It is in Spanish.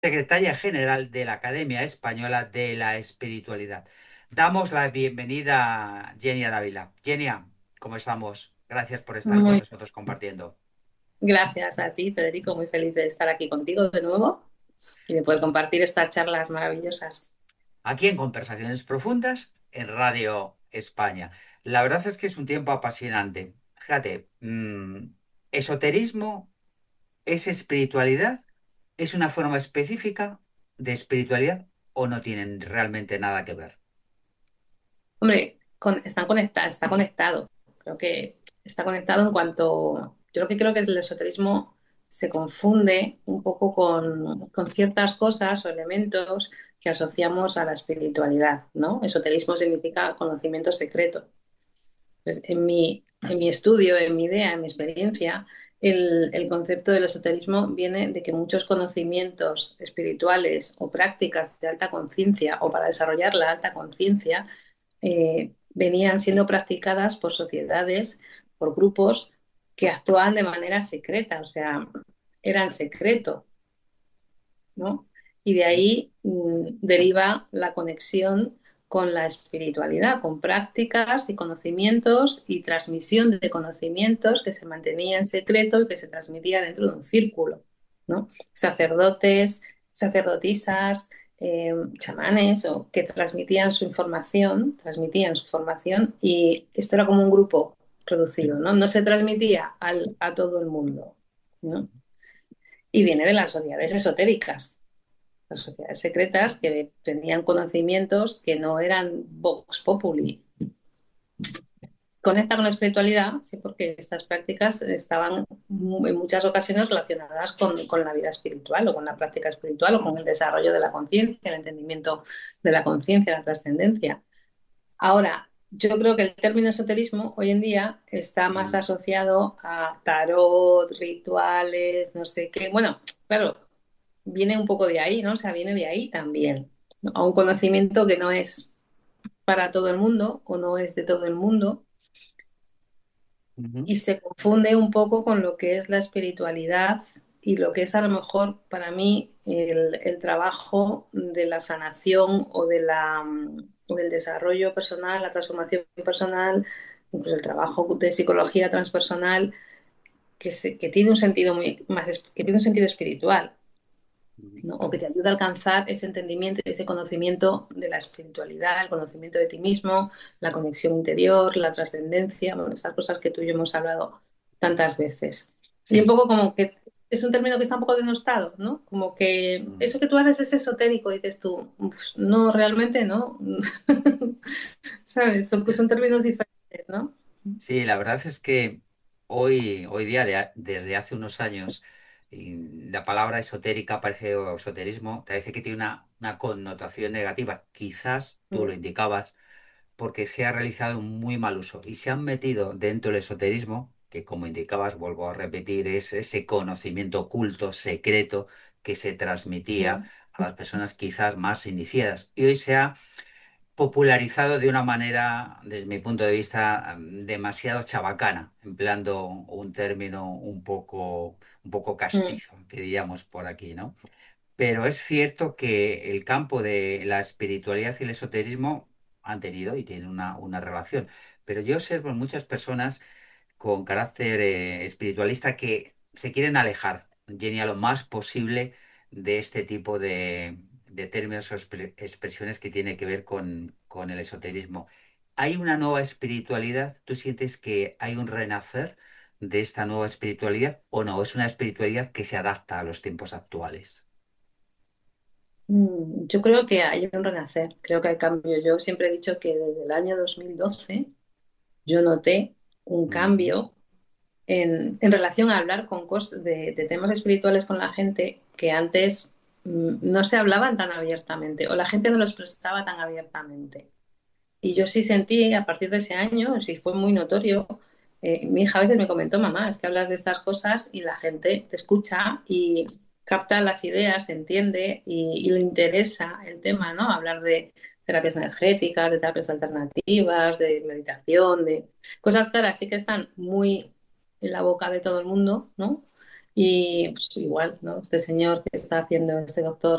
Secretaria General de la Academia Española de la Espiritualidad. Damos la bienvenida a Genia Dávila. Genia, ¿cómo estamos? Gracias por estar con Muy nosotros compartiendo. gracias a ti, Federico. Muy feliz de estar aquí contigo de nuevo y de poder compartir estas charlas maravillosas. Aquí en Conversaciones Profundas, en Radio España. La verdad es que es un tiempo apasionante. Fíjate, esoterismo es espiritualidad, es una forma específica de espiritualidad o no tienen realmente nada que ver. Hombre, está conectado. Creo que está conectado en cuanto. Yo lo que creo que es el esoterismo se confunde un poco con ciertas cosas o elementos que asociamos a la espiritualidad, ¿no? Esoterismo significa conocimiento secreto. Pues en mi estudio, en mi idea, en mi experiencia, el concepto del esoterismo viene de que muchos conocimientos espirituales o prácticas de alta conciencia o para desarrollar la alta conciencia venían siendo practicadas por sociedades, por grupos que actuaban de manera secreta, o sea, eran secreto, ¿no? Y de ahí deriva la conexión con la espiritualidad, con prácticas y conocimientos y transmisión de conocimientos que se mantenía en secreto y que se transmitía dentro de un círculo, ¿no? Sacerdotes, sacerdotisas, chamanes o que transmitían su formación y esto era como un grupo reducido, ¿no? No se transmitía a todo el mundo, ¿no? Y viene de las sociedades esotéricas, las sociedades secretas que tenían conocimientos que no eran vox populi. Conecta con la espiritualidad, sí, porque estas prácticas estaban en muchas ocasiones relacionadas con la vida espiritual o con la práctica espiritual o con el desarrollo de la conciencia, el entendimiento de la conciencia, la trascendencia. Ahora, yo creo que el término esoterismo hoy en día está más Mm. asociado a tarot, rituales, no sé qué. Bueno, claro, viene un poco de ahí, ¿no? O sea, viene de ahí también, ¿no? A un conocimiento que no es para todo el mundo o no es de todo el mundo Ujú. y se confunde un poco con lo que es la espiritualidad y lo que es a lo mejor para mí el trabajo de la sanación o del desarrollo personal, la transformación personal, incluso el trabajo de psicología transpersonal que tiene un sentido que tiene un sentido espiritual, ¿no? O que te ayuda a alcanzar ese entendimiento, ese conocimiento de la espiritualidad, el conocimiento de ti mismo, la conexión interior, la trascendencia, bueno, estas cosas que tú y yo hemos hablado tantas veces. Y un Sí. poco como que es un término que está un poco denostado, ¿no? Como que Mm. eso que tú haces es esotérico, dices tú, pues, no, realmente no, ¿sabes? Son términos diferentes, ¿no? Sí, la verdad es que hoy día, desde hace unos años, la palabra esotérica parece, o esoterismo, parece que tiene una connotación negativa. Quizás tú lo Mm, indicabas, porque se ha realizado un muy mal uso y se han metido dentro del esoterismo, que como indicabas, vuelvo a repetir, es ese conocimiento oculto, secreto, que se transmitía mm, a las personas quizás más iniciadas. Y hoy se ha popularizado de una manera, desde mi punto de vista, demasiado chabacana, empleando un término un poco mm, castizo, que diríamos por aquí, ¿no? Pero es cierto que el campo de la espiritualidad y el esoterismo han tenido y tienen una relación. Pero yo observo en muchas personas con carácter espiritualista que se quieren alejar, Jenny, a lo más posible de este tipo de términos o expresiones que tiene que ver con el esoterismo. ¿Hay una nueva espiritualidad? ¿Tú sientes que hay un renacer de esta nueva espiritualidad o no? ¿Es una espiritualidad que se adapta a los tiempos actuales? Yo creo que hay un renacer, creo que hay cambio. Yo siempre he dicho que desde el año 2012 yo noté un Ujú. cambio en relación a hablar de temas espirituales con la gente que antes no se hablaban tan abiertamente o la gente no lo expresaba tan abiertamente. Y yo sí sentí a partir de ese año, sí fue muy notorio. Mi hija a veces me comentó, mamá, es que hablas de estas cosas y la gente te escucha y capta las ideas, entiende y le interesa el tema, ¿no? Hablar de terapias energéticas, de terapias alternativas, de meditación, de cosas claras, sí que están muy en la boca de todo el mundo, ¿no? Y pues igual, ¿no? Este señor que está haciendo, este doctor